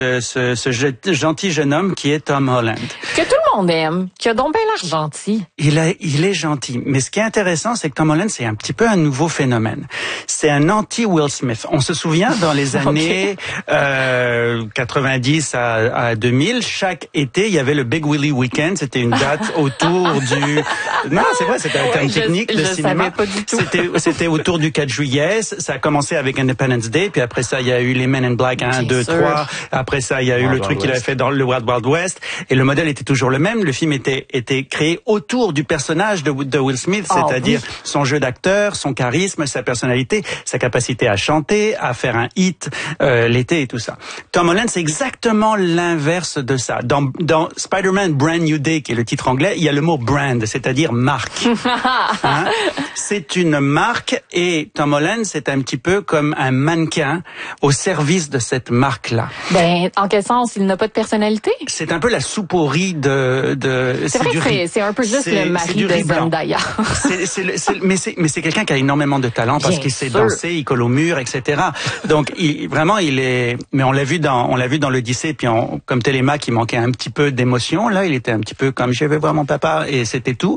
ce gentil jeune homme qui est Tom Holland. Que tout le monde aime, qui a donc bien l'air gentil. Il est gentil. Mais ce qui est intéressant, c'est que Tom Holland, c'est un petit peu un nouveau phénomène. C'est un anti-Will Smith. On se souvient, dans les années 90 à 2000, chaque été, il y avait le Big Willie Weekend. C'était une date autour du... Non, c'est vrai, c'était un terme technique de cinéma. Savais pas du tout. C'était autour du 4 juillet. Ça a commencé avec Independence Day, puis après ça, il y a eu les Men in Black 1, 2, 3. Après ça, il y a eu le truc qu'il avait fait dans le Wild Wild West. Et le modèle était toujours le même. Le film était créé autour du personnage de Will Smith, c'est-à-dire son jeu d'acteur, son charisme, sa personnalité, sa capacité à chanter, à faire un hit l'été et tout ça. Tom Holland, c'est exactement l'inverse de ça. Dans Spider-Man Brand New Day, qui est le titre anglais, il y a le mot brand, c'est-à-dire marque. Hein? C'est une marque et Tom Holland, c'est un petit peu comme un mannequin au service de cette marque-là. Ben, en quel sens? Il n'a pas de personnalité? C'est un peu la soupeaurie de c'est vrai que c'est un peu juste le mari de Zendaya. Mais c'est quelqu'un qui a énormément de talent parce qu'il sait danser, il colle au mur, etc. Donc, mais on l'a vu dans l'Odyssée, puis comme Télémaque, il manquait un petit peu d'émotion. Là, il était un petit peu comme je vais voir mon papa et c'était tout.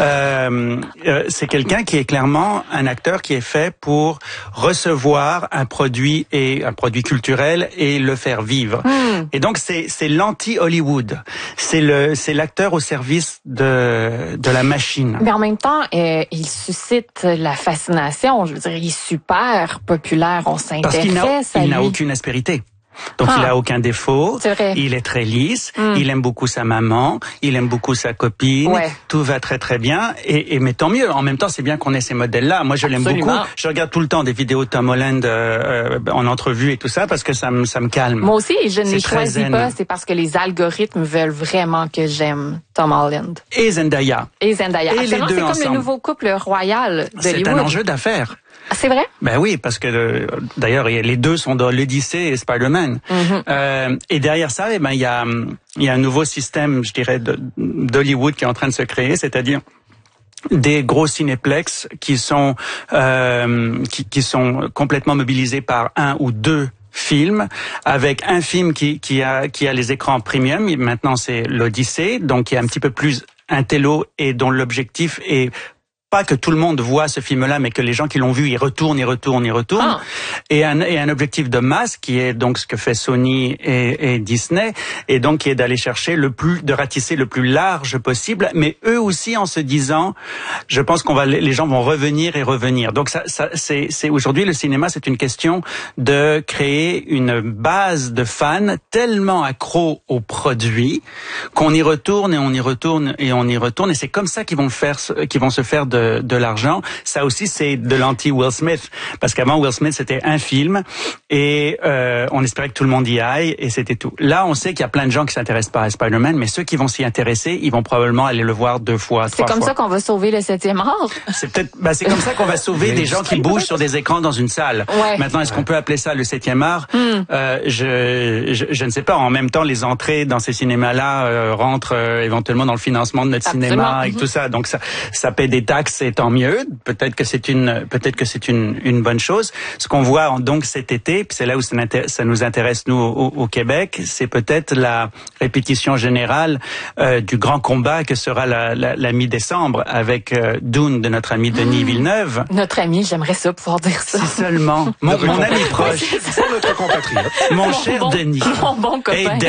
C'est quelqu'un qui est clairement un acteur qui est fait pour recevoir un produit culturel et le faire vivre. Et donc c'est l'anti-Hollywood. C'est l'acteur au service de la machine. Mais en même temps, il suscite la fascination. Je veux dire, il est super populaire. On s'intéresse à lui. Il n'a aucune aspérité. Donc il a aucun défaut, c'est vrai. Il est très lisse, il aime beaucoup sa maman, il aime beaucoup sa copine, tout va très très bien et mais tant mieux. En même temps, c'est bien qu'on ait ces modèles-là. Moi, je l'aime beaucoup. Je regarde tout le temps des vidéos de Tom Holland en entrevue et tout ça parce que ça me calme. Moi aussi, et je ne les choisis pas, c'est parce que les algorithmes veulent vraiment que j'aime Tom Holland. Et Zendaya. Et les deux ensemble. C'est comme le nouveau couple royal d'Hollywood. C'est un enjeu d'affaires. Ah, c'est vrai? Ben oui, parce que d'ailleurs les deux sont dans l'Odyssée et Spider-Man. Et derrière ça, il y a un nouveau système, je dirais, d'Hollywood qui est en train de se créer, c'est-à-dire des gros cinéplex qui sont complètement mobilisés par un ou deux films, avec un film qui a les écrans premium. Maintenant, c'est l'Odyssée, donc qui est un petit peu plus intello et dont l'objectif est pas que tout le monde voit ce film-là, mais que les gens qui l'ont vu y retournent. Et un objectif de masse qui est donc ce que fait Sony et Disney, et donc qui est d'aller chercher de ratisser le plus large possible, mais eux aussi en se disant, je pense les gens vont revenir. Donc c'est aujourd'hui le cinéma, c'est une question de créer une base de fans tellement accros au produit qu'on y retourne et c'est comme ça qu'ils vont se faire de l'argent. Ça aussi, c'est de l'anti-Will Smith. Parce qu'avant, Will Smith, c'était un film et on espérait que tout le monde y aille et c'était tout. Là, on sait qu'il y a plein de gens qui s'intéressent pas à Spider-Man, mais ceux qui vont s'y intéresser, ils vont probablement aller le voir 2 fois, 3 fois. C'est comme ça qu'on va sauver le 7e art? C'est comme ça qu'on va sauver des gens qui bougent sur des écrans dans une salle. Ouais. Maintenant, est-ce qu'on peut appeler ça le 7e art? Je ne sais pas. En même temps, les entrées dans ces cinémas-là rentrent éventuellement dans le financement de notre cinéma et tout ça. Donc ça paie des taxes. Et tant mieux. Peut-être que c'est une bonne chose. Ce qu'on voit donc cet été, puis c'est là où ça nous intéresse nous au Québec, c'est peut-être la répétition générale du grand combat que sera la mi-décembre avec Dune de notre ami Denis Villeneuve. Notre ami, j'aimerais ça pouvoir dire ça. Si seulement. Mon ami proche. C'est notre compatriote. Mon cher Denis. Mon bon copain.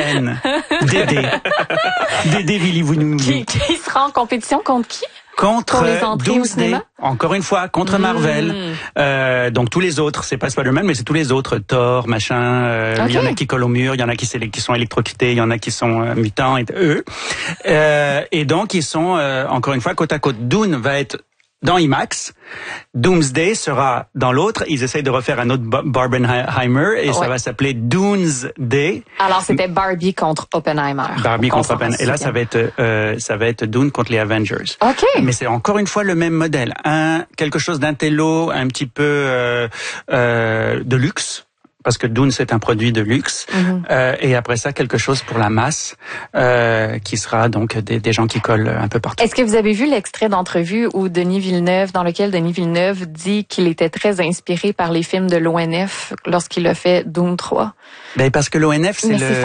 Dédé Villeneuve. Qui sera en compétition contre qui? Contre Doomsday, encore une fois, contre Marvel. Donc tous les autres, c'est pas Spider-Man, mais c'est tous les autres, Thor, machin. Il y en a qui collent au mur, il y en a qui sont électrocutés, il y en a qui sont mutants, et eux. Et donc ils sont encore une fois côte à côte. Dune va être dans IMAX, Doomsday sera dans l'autre. Ils essayent de refaire un autre Barbenheimer et ça va s'appeler Doomsday. Alors c'était Barbie contre Oppenheimer. Et là ça va être Dune contre les Avengers. OK. Mais c'est encore une fois le même modèle, quelque chose d'intello, un petit peu de luxe. Parce que Dune, c'est un produit de luxe. Et après ça, quelque chose pour la masse, qui sera donc des gens qui collent un peu partout. Est-ce que vous avez vu l'extrait d'entrevue dans lequel Denis Villeneuve dit qu'il était très inspiré par les films de l'ONF lorsqu'il a fait Dune 3? Ben, parce que l'ONF, c'est